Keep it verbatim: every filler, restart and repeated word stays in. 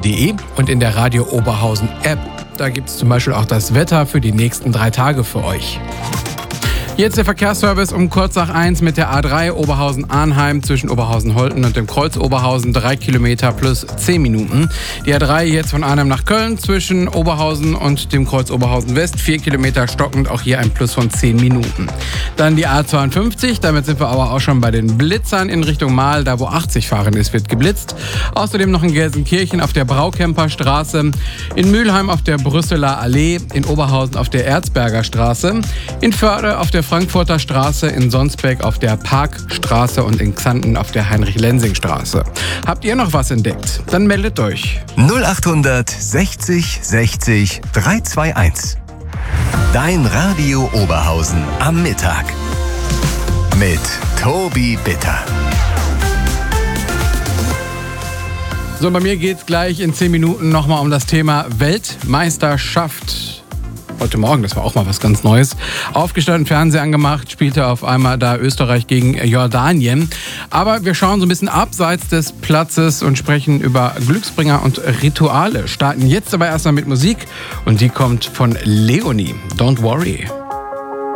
punkt de und in der Radio Oberhausen App. Da gibt es zum Beispiel auch das Wetter für die nächsten drei Tage für euch. Jetzt der Verkehrsservice um kurz nach eins mit der A drei Oberhausen-Arnheim zwischen Oberhausen-Holten und dem Kreuz Oberhausen, drei Kilometer plus zehn Minuten. Die A drei jetzt von Arnheim nach Köln zwischen Oberhausen und dem Kreuz Oberhausen-West, vier Kilometer stockend, auch hier ein Plus von zehn Minuten. Dann die A zweiundfünfzig, damit sind wir aber auch schon bei den Blitzern in Richtung Mahl, da wo achtzig fahren ist, wird geblitzt. Außerdem noch in Gelsenkirchen auf der Braukemper Straße, in Mülheim auf der Brüsseler Allee, in Oberhausen auf der Erzberger Straße, in Förde auf der Frankfurter Straße, in Sonsbeck auf der Parkstraße und in Xanten auf der Heinrich-Lensing-Straße. Habt ihr noch was entdeckt? Dann meldet euch. null achthundert sechzig sechzig dreihunderteinundzwanzig. Dein Radio Oberhausen am Mittag. Mit Tobi Bitter. So, bei mir geht's gleich in zehn Minuten nochmal um das Thema Weltmeisterschaft. Heute Morgen, das war auch mal was ganz Neues. Aufgestanden, Fernseher angemacht, spielte auf einmal da Österreich gegen Jordanien. Aber wir schauen so ein bisschen abseits des Platzes und sprechen über Glücksbringer und Rituale. Starten jetzt aber erstmal mit Musik und die kommt von Leonie. Don't worry.